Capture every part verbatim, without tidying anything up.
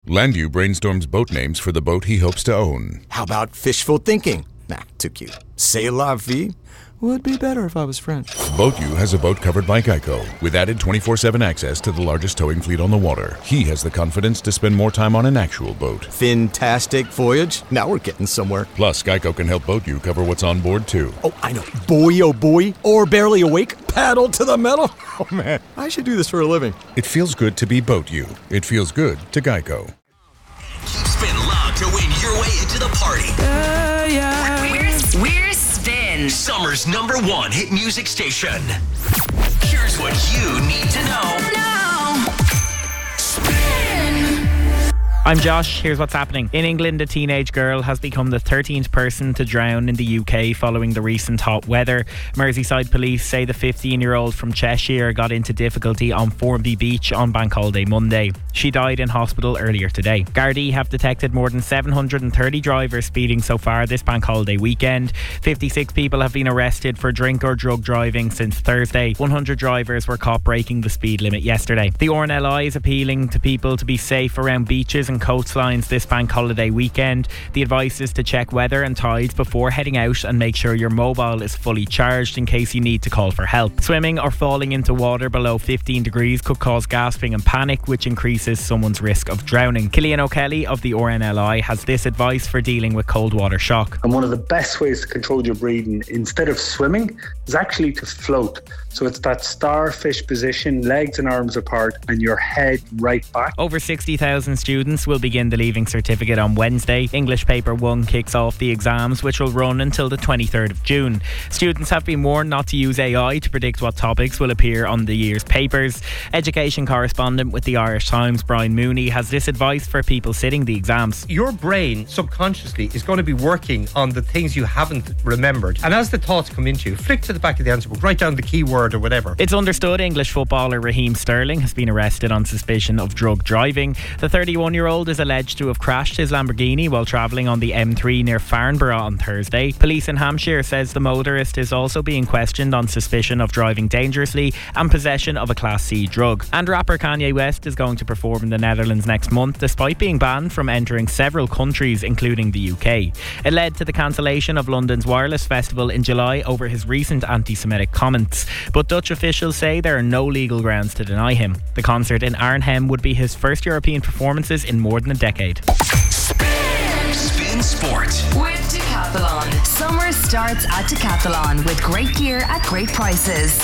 Landu brainstorms boat names for the boat he hopes to own. How about fishful thinking? Nah, too cute. C'est la vie? Would be better if I was French. BoatU has a boat covered by Geico, with added twenty-four seven access to the largest towing fleet on the water. He has the confidence to spend more time on an actual boat. Fantastic voyage. Now we're getting somewhere. Plus, Geico can help BoatU cover what's on board, too. Oh, I know. Boy, oh boy. Or barely awake. Paddle to the metal. Oh, man. I should do this for a living. It feels good to be BoatU. It feels good to Geico. Keep Spin locked to win your way into the party. Yeah, yeah. We're, we're Spin, summer's number one hit music station. Here's what you need to know. No. Spin. I'm Josh. Here's what's happening. In England, a teenage girl has become the thirteenth person to drown in the U K following the recent hot weather. Merseyside police say the fifteen-year-old from Cheshire got into difficulty on Formby Beach on Bank Holiday Monday. She died in hospital earlier today. Gardaí have detected more than seven hundred thirty drivers speeding so far this Bank Holiday weekend. fifty-six people have been arrested for drink or drug driving since Thursday. one hundred drivers were caught breaking the speed limit yesterday. The R N L I is appealing to people to be safe around beaches and coastlines this Bank Holiday weekend. The advice is to check weather and tides before heading out and make sure your mobile is fully charged in case you need to call for help. Swimming or falling into water below fifteen degrees could cause gasping and panic, which increases someone's risk of drowning. Killian O'Kelly of the R N L I has this advice for dealing with cold water shock. And one of the best ways to control your breathing instead of swimming is actually to float. So it's that starfish position, legs and arms apart and your head right back. Over sixty thousand students will begin the Leaving Certificate on Wednesday. English Paper one kicks off the exams, which will run until the twenty-third of June. Students have been warned not to use A I to predict what topics will appear on the year's papers. Education correspondent with the Irish Times, Brian Mooney, has this advice for people sitting the exams. Your brain subconsciously is going to be working on the things you haven't remembered. And as the thoughts come into you, flick to the back of the answer book, write down the keyword or whatever. It's understood English footballer Raheem Sterling has been arrested on suspicion of drug driving. The thirty-one-year-old is alleged to have crashed his Lamborghini while travelling on the M three near Farnborough on Thursday. Police in Hampshire says the motorist is also being questioned on suspicion of driving dangerously and possession of a Class C drug. And rapper Kanye West is going to perform in the Netherlands next month despite being banned from entering several countries including the U K. It led to the cancellation of London's Wireless Festival in July over his recent anti-Semitic comments. But Dutch officials say there are no legal grounds to deny him. The concert in Arnhem would be his first European performances in more than a decade. Spin, Spin Sport with Decathlon. Summer starts at Decathlon with great gear at great prices.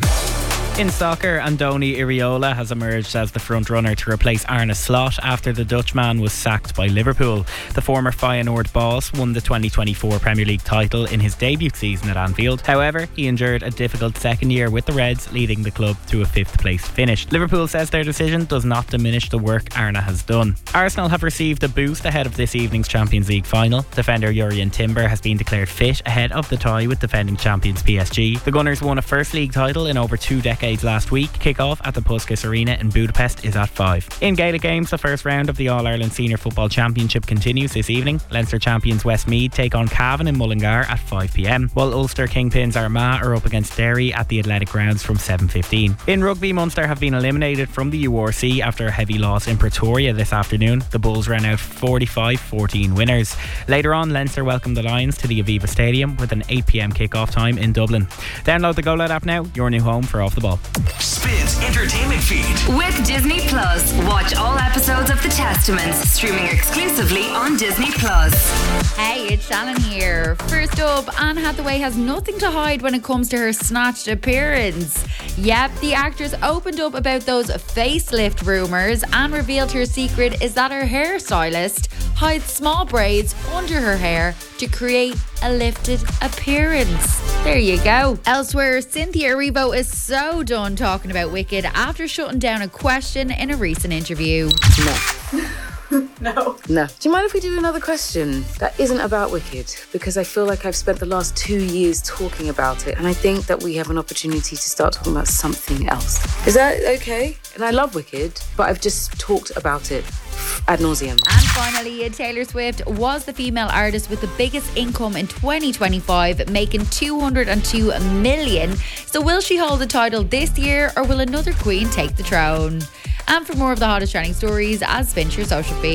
In soccer, Andoni Iraola has emerged as the front runner to replace Arne Slot after the Dutchman was sacked by Liverpool. The former Feyenoord boss won the twenty twenty-four Premier League title in his debut season at Anfield. However, he endured a difficult second year with the Reds, leading the club to a fifth place finish. Liverpool says their decision does not diminish the work Arne has done. Arsenal have received a boost ahead of this evening's Champions League final. Defender Jurrien Timber has been declared fit ahead of the tie with defending champions P S G. The Gunners won a first league title in over two decades last week. Kick-off at the Puskas Arena in Budapest is at five. In Gaelic games, the first round of the All-Ireland Senior Football Championship continues this evening. Leinster champions Westmeath take on Cavan in Mullingar at five p m, while Ulster Kingpins Armagh are up against Derry at the Athletic Grounds from seven fifteen. In rugby, Munster have been eliminated from the U R C after a heavy loss in Pretoria this afternoon. The Bulls ran out forty-five fourteen winners. Later on, Leinster welcome the Lions to the Aviva Stadium with an eight p m kick-off time in Dublin. Download the GoLoud app now, your new home for Off the Ball. Spin's entertainment feed. With Disney Plus, watch all episodes of The Testaments, streaming exclusively on Disney Plus. Hey, it's Shannon here. First up, Anne Hathaway has nothing to hide when it comes to her snatched appearance. Yep, the actress opened up about those facelift rumours and revealed her secret is that her hairstylist hides small braids under her hair to create a lifted appearance. There you go. Elsewhere, Cynthia Erivo is so done talking about Wicked after shutting down a question in a recent interview. No. No. No. Do you mind if we do another question that isn't about Wicked? Because I feel like I've spent the last two years talking about it, and I think that we have an opportunity to start talking about something else. Is that okay? And I love Wicked, but I've just talked about it ad nauseum. And finally, Taylor Swift was the female artist with the biggest income in twenty twenty-five, making two hundred two million. So will she hold the title this year, or will another queen take the throne? And for more of the hottest trending stories, as spin to your social feed.